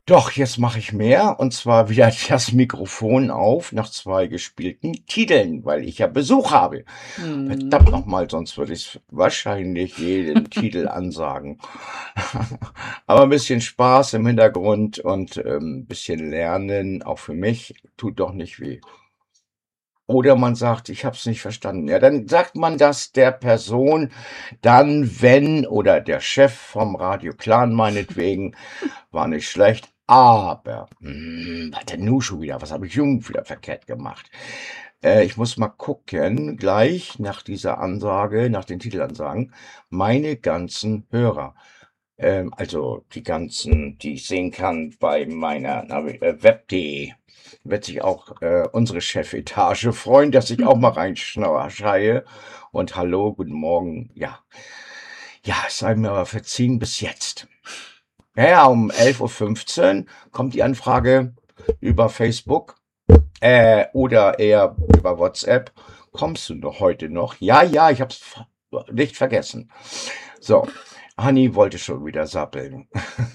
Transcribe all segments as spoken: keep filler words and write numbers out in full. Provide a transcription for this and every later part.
Doch, jetzt mache ich mehr und zwar wieder das Mikrofon auf nach zwei gespielten Titeln, weil ich ja Besuch habe. Verdammt Mhm. nochmal, sonst würde ich wahrscheinlich jeden Titel ansagen. Aber ein bisschen Spaß im Hintergrund und ähm, ein bisschen Lernen, auch für mich, tut doch nicht weh. Oder man sagt, ich habe es nicht verstanden. Ja, dann sagt man das der Person dann, wenn, oder der Chef vom Radio Clan meinetwegen, war nicht schlecht, aber, hm, was denn nun schon wieder? Was habe ich nun wieder verkehrt gemacht? Äh, ich muss mal gucken, gleich nach dieser Ansage, nach den Titelansagen, meine ganzen Hörer. Ähm, also die ganzen, die ich sehen kann bei meiner Navi- äh, web punkt de, wird sich auch äh, unsere Chefetage freuen, dass ich auch mal reinschreie. Und hallo, guten Morgen. Ja, ja, es sei mir aber verziehen bis jetzt. Ja, ja, um elf Uhr fünfzehn kommt die Anfrage über Facebook äh, oder eher über WhatsApp. Kommst du noch heute noch? Ja, ja, ich hab's f- nicht vergessen. So, Hanni wollte schon wieder sappeln.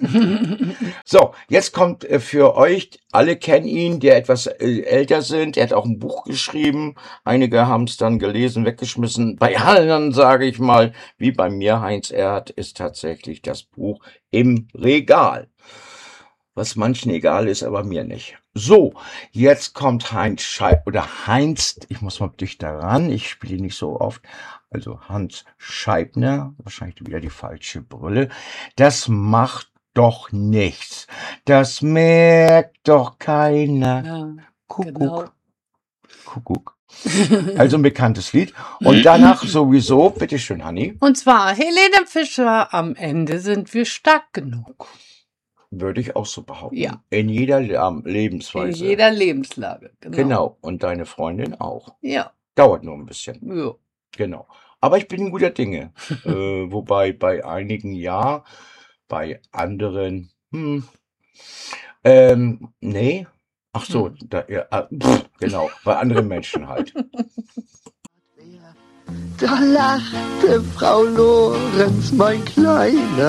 So, jetzt kommt äh, für euch, alle kennen ihn, der etwas äh, älter sind. Er hat auch ein Buch geschrieben. Einige haben es dann gelesen, weggeschmissen. Bei anderen, sage ich mal, wie bei mir, Heinz Erhardt, ist tatsächlich das Buch im Regal. Was manchen egal ist, aber mir nicht. So, jetzt kommt Heinz Scheib oder Heinz, ich muss mal dichter ran, ich spiele nicht so oft. Also Hans Scheibner, wahrscheinlich wieder die falsche Brille. Das macht doch nichts. Das merkt doch keiner. Ja, Kuckuck, genau. Kuckuck. Also ein bekanntes Lied. Und danach sowieso, bitteschön, Hanni. Und zwar Helene Fischer, am Ende sind wir stark genug. Würde ich auch so behaupten. Ja. In jeder Le- In Lebensweise. jeder Lebenslage. Genau. Genau. Und deine Freundin auch. Ja. Dauert nur ein bisschen. Ja. Genau. Aber ich bin guter Dinge. äh, wobei bei einigen ja, bei anderen, hm, ähm, nee. Ach so, Hm. da, ja, ah, pff, genau, bei anderen Menschen halt. Da lachte Frau Lorenz, mein Kleiner.